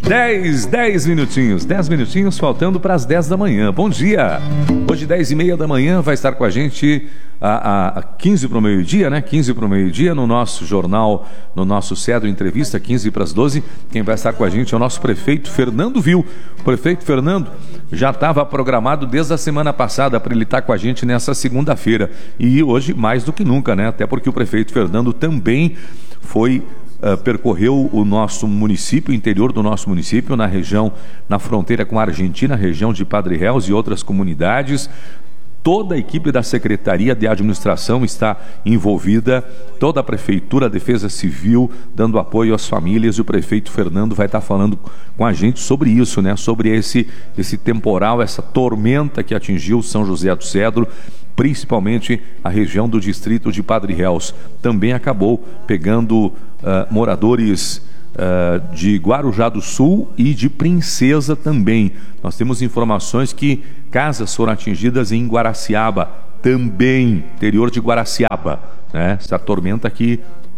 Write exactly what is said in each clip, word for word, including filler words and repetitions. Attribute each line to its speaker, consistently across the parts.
Speaker 1: dez, dez minutinhos, dez minutinhos faltando para as dez da manhã. Bom dia! Hoje, dez e meia da manhã, vai estar com a gente a, a quinze para o meio-dia, né? quinze para o meio-dia no nosso jornal, no nosso Cedo Entrevista, quinze para as doze. Quem vai estar com a gente é o nosso prefeito Fernando Vil. O prefeito Fernando já estava programado desde a semana passada para ele estar com a gente nessa segunda-feira. E hoje, mais do que nunca, né? Até porque o prefeito Fernando também foi... Uh, percorreu o nosso município, o interior do nosso município, na região, na fronteira com a Argentina, região de Padre Réus e outras comunidades. Toda a equipe da Secretaria de Administração está envolvida, toda a Prefeitura, a Defesa Civil, dando apoio às famílias, e o prefeito Fernando vai estar falando com a gente sobre isso, né? Sobre esse, esse temporal, essa tormenta que atingiu São José do Cedro, principalmente a região do distrito de Padre Réus. Também acabou pegando uh, moradores uh, de Guarujá do Sul e de Princesa também. Nós temos informações que casas foram atingidas em Guaraciaba, também, interior de Guaraciaba, né? Essa tormenta aqui,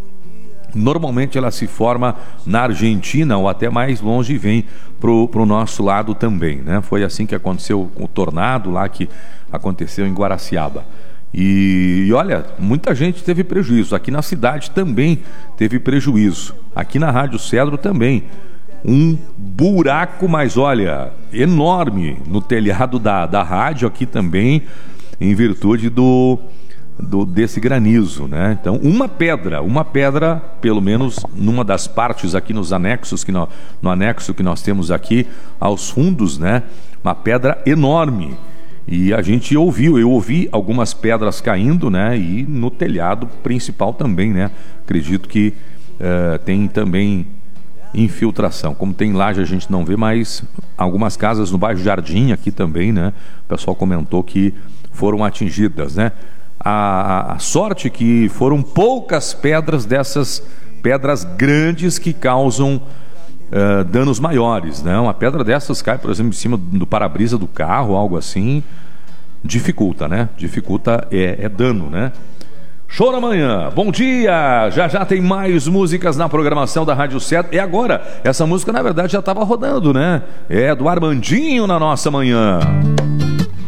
Speaker 1: normalmente ela se forma na Argentina ou até mais longe e vem para o nosso lado também, né? Foi assim que aconteceu com o tornado lá que aconteceu em Guaraciaba. E, e olha, muita gente teve prejuízo. Aqui na cidade também teve prejuízo. Aqui na Rádio Cedro também. Um buraco, mas olha, enorme no telhado da, da rádio aqui também, em virtude do... Do, desse granizo, né? Então, uma pedra, uma pedra, pelo menos numa das partes aqui nos anexos, que no, no anexo que nós temos aqui, aos fundos, né? Uma pedra enorme. E a gente ouviu, eu ouvi algumas pedras caindo, né? E no telhado principal também, né? Acredito que uh, tem também infiltração. Como tem laje a gente não vê, mas algumas casas no bairro Jardim aqui também, né? O pessoal comentou que foram atingidas, né? A, a sorte que foram poucas pedras dessas pedras grandes que causam uh, danos maiores, né? Uma pedra dessas cai, por exemplo, em cima do para-brisa do carro, algo assim, dificulta, né? Dificulta, é, é dano, né? Show da manhã, bom dia! Já já tem mais músicas na programação da Rádio Cedro. E agora, essa música na verdade já estava rodando, né? É do Armandinho na nossa manhã.